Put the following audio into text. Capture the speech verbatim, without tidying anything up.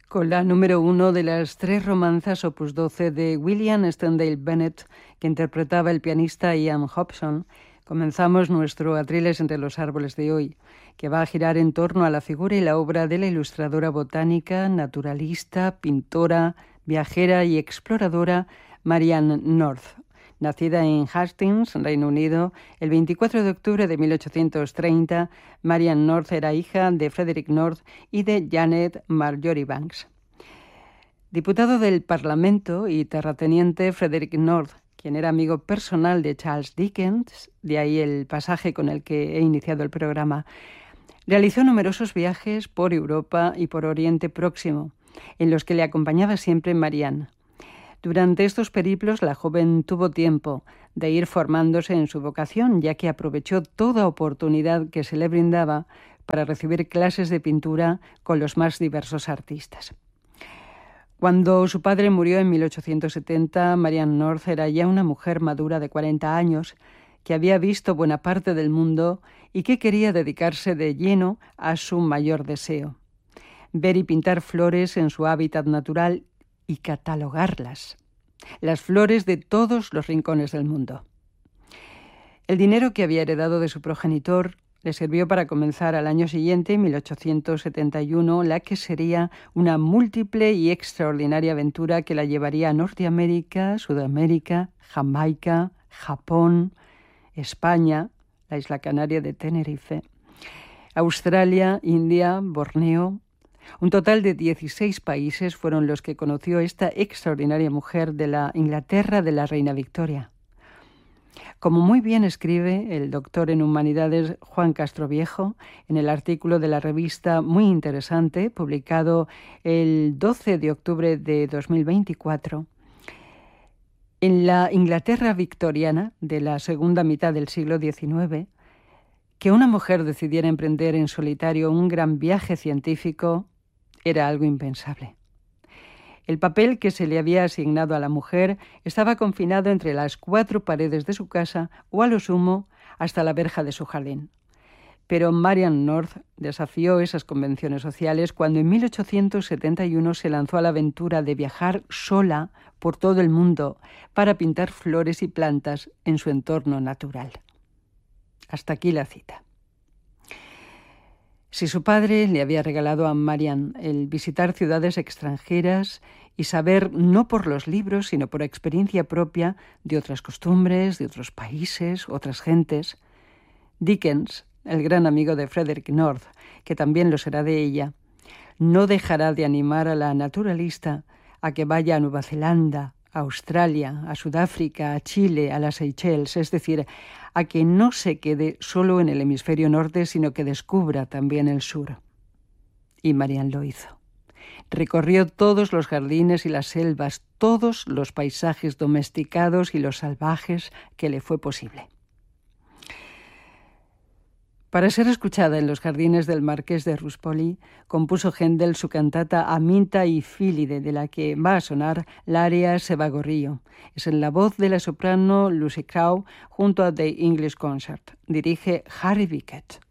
con la número uno de las tres romanzas opus doce de William Sterndale Bennett, que interpretaba el pianista Ian Hobson, comenzamos nuestro Atriles entre los árboles de hoy, que va a girar en torno a la figura y la obra de la ilustradora botánica, naturalista, pintora, viajera y exploradora Marianne North. Nacida en Hastings, Reino Unido, el veinticuatro de octubre de mil ochocientos treinta, Marianne North era hija de Frederick North y de Janet Marjoribanks. Diputado del Parlamento y terrateniente Frederick North, quien era amigo personal de Charles Dickens, de ahí el pasaje con el que he iniciado el programa, realizó numerosos viajes por Europa y por Oriente Próximo, en los que le acompañaba siempre Marianne. Durante estos periplos, la joven tuvo tiempo de ir formándose en su vocación, ya que aprovechó toda oportunidad que se le brindaba para recibir clases de pintura con los más diversos artistas. Cuando su padre murió en mil ochocientos setenta, Marianne North era ya una mujer madura de cuarenta años, que había visto buena parte del mundo y que quería dedicarse de lleno a su mayor deseo: ver y pintar flores en su hábitat natural y catalogarlas, las flores de todos los rincones del mundo. El dinero que había heredado de su progenitor le sirvió para comenzar al año siguiente, mil ochocientos setenta y uno, la que sería una múltiple y extraordinaria aventura que la llevaría a Norteamérica, Sudamérica, Jamaica, Japón, España, la isla canaria de Tenerife, Australia, India, Borneo. Un total de dieciséis países fueron los que conoció esta extraordinaria mujer de la Inglaterra de la reina Victoria. Como muy bien escribe el doctor en Humanidades Juan Castroviejo en el artículo de la revista muy interesante publicado el doce de octubre de dos mil veinticuatro, en la Inglaterra victoriana de la segunda mitad del siglo diecinueve, que una mujer decidiera emprender en solitario un gran viaje científico era algo impensable. El papel que se le había asignado a la mujer estaba confinado entre las cuatro paredes de su casa o, a lo sumo, hasta la verja de su jardín. Pero Marianne North desafió esas convenciones sociales cuando en mil ochocientos setenta y uno se lanzó a la aventura de viajar sola por todo el mundo para pintar flores y plantas en su entorno natural. Hasta aquí la cita. Si su padre le había regalado a Marianne el visitar ciudades extranjeras y saber no por los libros, sino por experiencia propia de otras costumbres, de otros países, otras gentes, Dickens, el gran amigo de Frederick North, que también lo será de ella, no dejará de animar a la naturalista a que vaya a Nueva Zelanda, a Australia, a Sudáfrica, a Chile, a las Seychelles, es decir, a que no se quede solo en el hemisferio norte, sino que descubra también el sur. Y Marianne lo hizo. Recorrió todos los jardines y las selvas, todos los paisajes domesticados y los salvajes que le fue posible. Para ser escuchada en los jardines del Marqués de Ruspoli, compuso Händel su cantata Aminta y Filide, de la que va a sonar la aria Sebagorrío. Es en la voz de la soprano Lucy Crowe junto a The English Concert. Dirige Harry Bickett.